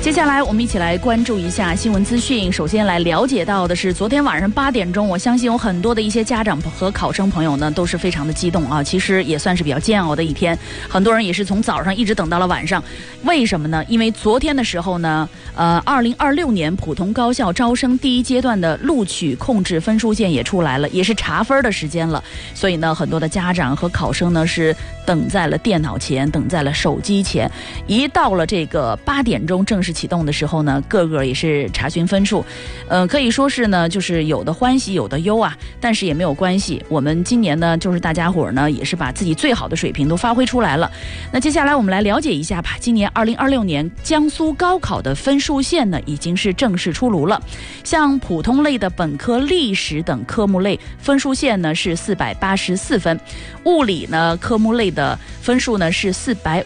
接下来我们一起来关注一下新闻资讯。首先来了解到的是，昨天晚上8点钟，我相信有很多的一些家长和考生朋友呢都是非常的激动啊。其实也算是比较煎熬的一天，很多人也是从早上一直等到了晚上。为什么呢？因为昨天的时候呢，2026年普通高校招生第一阶段的录取控制分数线也出来了，也是查分的时间了。所以呢，很多的家长和考生呢是等在了电脑前，等在了手机前。一到了这个8点钟正式启动的时候呢，个个也是查询分数，可以说是呢，就是有的欢喜有的忧啊，但是也没有关系。我们今年呢，就是大家伙呢也是把自己最好的水平都发挥出来了。那接下来我们来了解一下吧。今年2026年江苏高考的分数线呢，已经是正式出炉了。像普通类的本科历史等科目类分数线呢是484分，物理呢科目类的分数呢是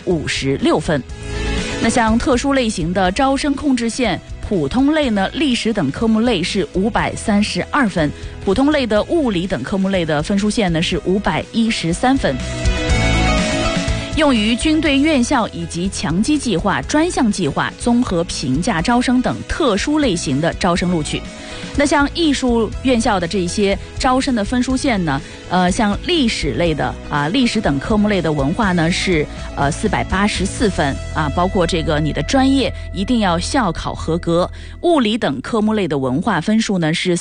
456分。那像特殊类型的招生控制线，普通类呢历史等科目类是532分，普通类的物理等科目类的分数线呢是513分。用于军队院校以及强基计划、专项计划、综合评价招生等特殊类型的招生录取。那像艺术院校的这些招生的分数线呢，像历史类的历史等科目类的文化呢是484分啊，包括这个你的专业一定要校考合格。物理等科目类的文化分数呢是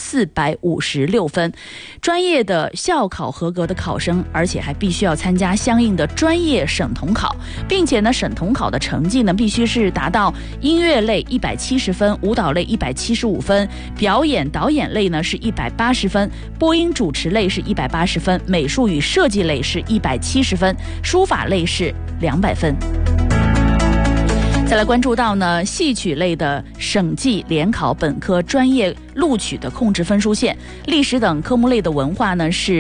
456分，专业的校考合格的考生，而且还必须要参加相应的专业省统考，并且呢省统考的成绩呢必须是达到音乐类170分，舞蹈类175分，表演导演类呢是180分，播音主持类是180分，美术与设计类是170分，书法类是200分。再来关注到呢，戏曲类的省际联考本科专业录取的控制分数线，历史等科目类的文化呢是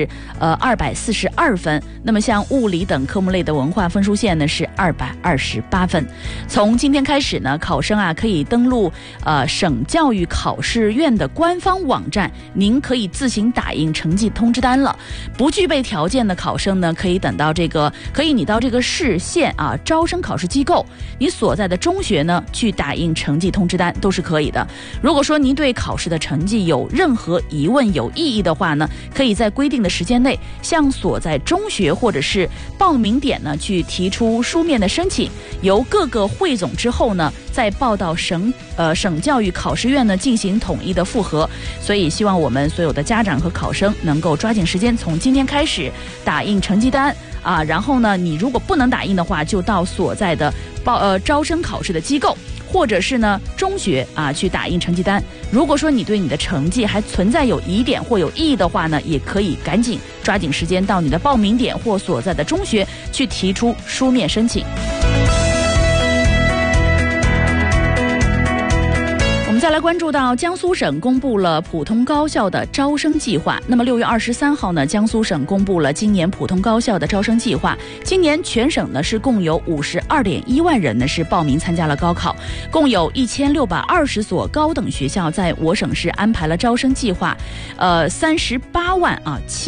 242分，那么像物理等科目类的文化分数线呢是228分。从今天开始呢，考生可以登录省教育考试院的官方网站，您可以自行打印成绩通知单了。不具备条件的考生呢，可以你到这个市县招生考试机构，你所在的中学呢去打印成绩通知单都是可以的。如果说您对考试的成绩有任何疑问有异议的话呢，可以在规定的时间内向所在中学或者是报名点呢去提出书面的申请，由各个汇总之后呢再报到省教育考试院呢进行统一的复核。所以希望我们所有的家长和考生能够抓紧时间，从今天开始打印成绩单然后呢你如果不能打印的话，就到所在的招生考试的机构或者是呢中学去打印成绩单。如果说你对你的成绩还存在有疑点或有异议的话呢，也可以赶紧抓紧时间到你的报名点或所在的中学去提出书面申请。我们再来关注到江苏省公布了普通高校的招生计划。那么6月23号呢，江苏省公布了今年普通高校的招生计划。今年全省呢是共有52.1万人呢是报名参加了高考，共有1620所高等学校在我省市安排了招生计划，38万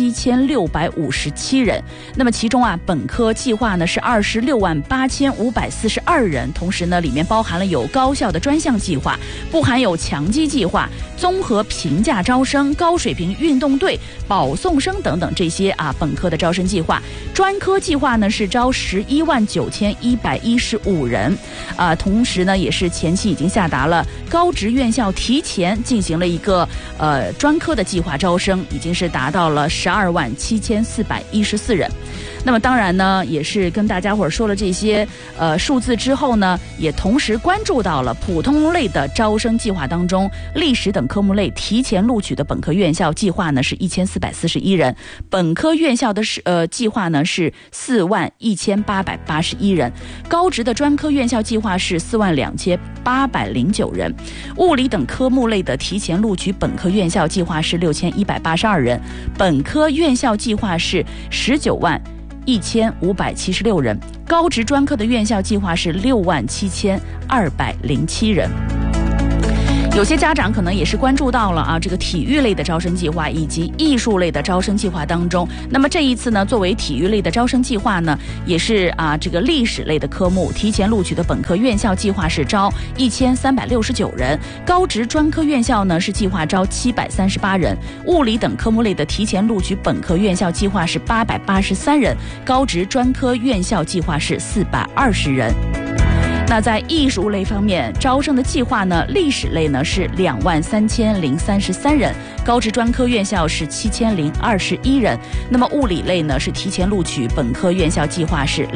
7657人。那么其中本科计划呢是26万8542人，同时呢里面包含了有高校的专项计划，不含有强基计划、综合评价招生、高水平运动队、保送生等等这些本科的招生计划。专科计划呢是招11万9115人，同时呢也是前期已经下达了高职院校提前进行了一个专科的计划招生，已经是达到了12万7414人。那么当然呢，也是跟大家伙说了这些数字之后呢，也同时关注到了普通类的招生计划当中，历史等科目类提前录取的本科院校计划呢是1441人，本科院校的计划呢是4万1881人，高职的专科院校计划是4万2809人，物理等科目类的提前录取本科院校计划是6182人，本科院校计划是19万1576人，高职专科的院校计划是6万7207人。 有些家长可能也是关注到了啊，这个体育类的招生计划以及艺术类的招生计划当中。那么这一次呢，作为体育类的招生计划呢，也是这个历史类的科目提前录取的本科院校计划是招1369人，高职专科院校呢是计划招738人，物理等科目类的提前录取本科院校计划是883人，高职专科院校计划是420人。那在艺术类方面，招生的计划呢，历史类呢是23033人，高职专科院校是7021人，那么物理类呢是提前录取本科院校计划是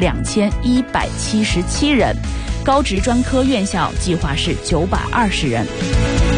2177人，高职专科院校计划是920人。